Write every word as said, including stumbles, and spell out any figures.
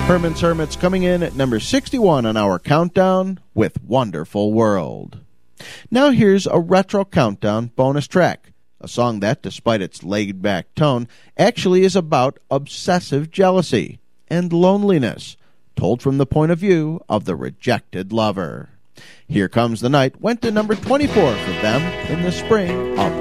Herman's Hermits coming in at number sixty-one on our countdown with Wonderful World. Now here's a retro countdown bonus track, a song that, despite its laid-back tone, actually is about obsessive jealousy and loneliness, told from the point of view of the rejected lover. Here Comes the Night went to number twenty-four for them in the spring of